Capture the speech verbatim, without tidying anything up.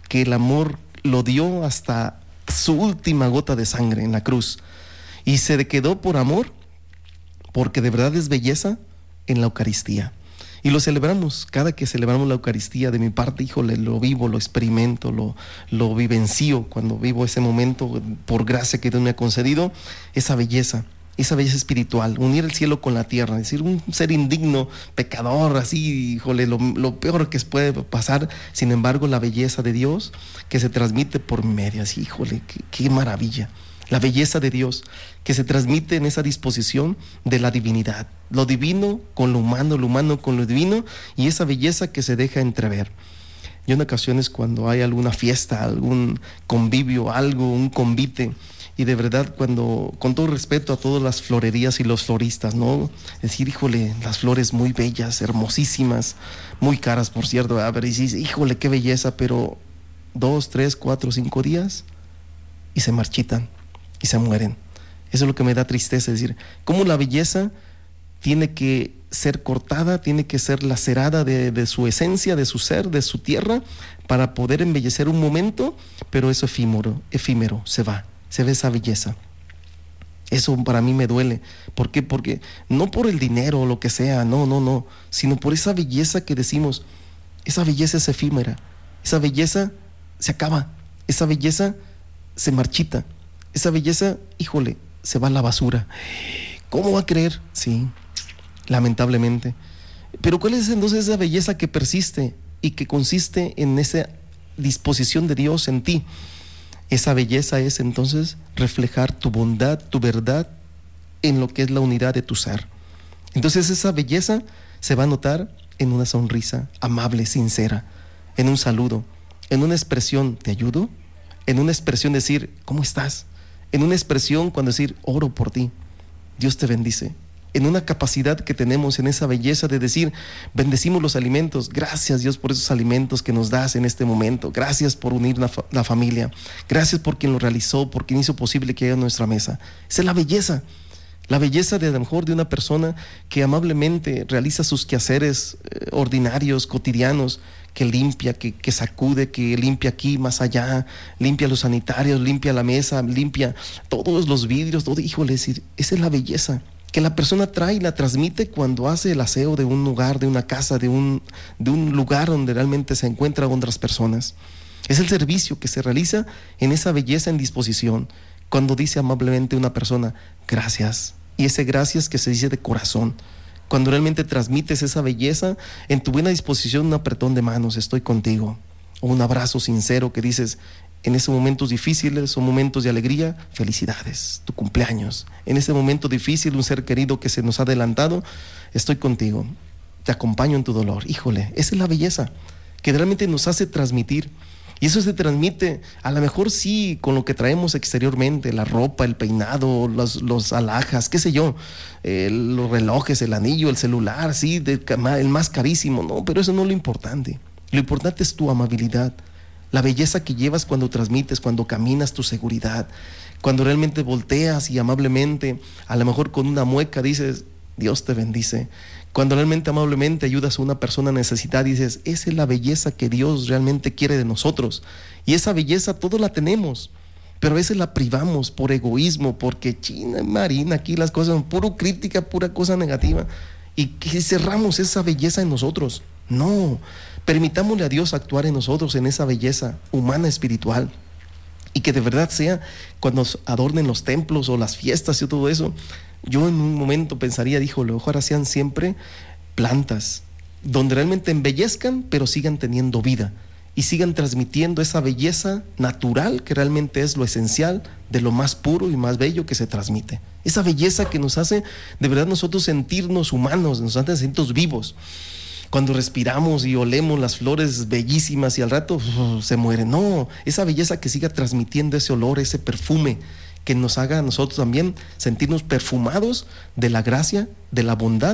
que el amor lo dio hasta su última gota de sangre en la cruz. Y se quedó por amor, porque de verdad es belleza en la Eucaristía. Y lo celebramos, cada que celebramos la Eucaristía, de mi parte, híjole, lo vivo, lo experimento, lo, lo vivencio cuando vivo ese momento, por gracia que Dios me ha concedido, esa belleza, esa belleza espiritual, unir el cielo con la tierra, es decir, un ser indigno, pecador, así, híjole, lo, lo peor que puede pasar, sin embargo, la belleza de Dios que se transmite por medio, así, híjole, qué, qué maravilla. La belleza de Dios que se transmite en esa disposición de la divinidad, lo divino con lo humano, lo humano con lo divino, y esa belleza que se deja entrever. Yo en ocasiones cuando hay alguna fiesta, algún convivio, algo, un convite, y de verdad cuando, con todo respeto a todas las florerías y los floristas, ¿no? Decir, híjole, las flores muy bellas, hermosísimas, muy caras por cierto, a ver, y dices, híjole, qué belleza, pero dos, tres, cuatro, cinco días y se marchitan y se mueren. Eso es lo que me da tristeza, es decir, cómo la belleza tiene que ser cortada, tiene que ser lacerada de, de su esencia, de su ser, de su tierra, para poder embellecer un momento, pero eso efímero, efímero, se va, se ve esa belleza. Eso para mí me duele. ¿Por qué? Porque no por el dinero o lo que sea, no, no, no, sino por esa belleza que decimos, esa belleza es efímera, esa belleza se acaba, esa belleza se marchita. Esa belleza, híjole, se va a la basura. ¿Cómo va a creer? Sí, lamentablemente. Pero ¿cuál es entonces esa belleza que persiste y que consiste en esa disposición de Dios en ti? Esa belleza es entonces reflejar tu bondad, tu verdad en lo que es la unidad de tu ser. Entonces esa belleza se va a notar en una sonrisa amable, sincera, en un saludo, en una expresión, ¿te ayudo? En una expresión decir, ¿cómo estás? En una expresión cuando decir, oro por ti, Dios te bendice. En una capacidad que tenemos, en esa belleza de decir, bendecimos los alimentos, gracias Dios por esos alimentos que nos das en este momento, gracias por unir la, fa- la familia, gracias por quien lo realizó, por quien hizo posible que llegue a nuestra mesa. Esa es la belleza, la belleza de a lo mejor de una persona que amablemente realiza sus quehaceres eh, ordinarios, cotidianos, que limpia, que, que sacude, que limpia aquí, más allá, limpia los sanitarios, limpia la mesa, limpia todos los vidrios, todo, híjole, es decir, esa es la belleza que la persona trae y la transmite cuando hace el aseo de un lugar, de una casa, de un, de un lugar donde realmente se encuentran otras personas. Es el servicio que se realiza en esa belleza en disposición, cuando dice amablemente una persona, gracias, y ese gracias que se dice de corazón. Cuando realmente transmites esa belleza, en tu buena disposición un apretón de manos, estoy contigo, o un abrazo sincero que dices, en esos momentos difíciles, son momentos de alegría, felicidades, tu cumpleaños. En ese momento difícil, un ser querido que se nos ha adelantado, estoy contigo, te acompaño en tu dolor. Híjole, esa es la belleza que realmente nos hace transmitir. Y eso se transmite, a lo mejor sí, con lo que traemos exteriormente, la ropa, el peinado, los, los alhajas, qué sé yo, eh, los relojes, el anillo, el celular, sí, de, el más carísimo, no, pero eso no es lo importante. Lo importante es tu amabilidad, la belleza que llevas cuando transmites, cuando caminas, tu seguridad, cuando realmente volteas y amablemente, a lo mejor con una mueca dices, Dios te bendice. Cuando realmente amablemente ayudas a una persona necesitada y dices, esa es la belleza que Dios realmente quiere de nosotros. Y esa belleza todos la tenemos, pero a veces la privamos por egoísmo, porque china, marina, aquí las cosas son puro crítica, pura cosa negativa. Y que cerramos esa belleza en nosotros. No, permitámosle a Dios actuar en nosotros en esa belleza humana, espiritual. Y que de verdad sea cuando adornen los templos o las fiestas y todo eso. Yo en un momento pensaría, dijo, ojalá sean siempre plantas, donde realmente embellezcan, pero sigan teniendo vida y sigan transmitiendo esa belleza natural que realmente es lo esencial de lo más puro y más bello que se transmite. Esa belleza que nos hace de verdad nosotros sentirnos humanos, nos hace sentirnos vivos. Cuando respiramos y olemos las flores bellísimas y al rato uh, se mueren. No, esa belleza que siga transmitiendo ese olor, ese perfume, que nos haga a nosotros también sentirnos perfumados de la gracia, de la bondad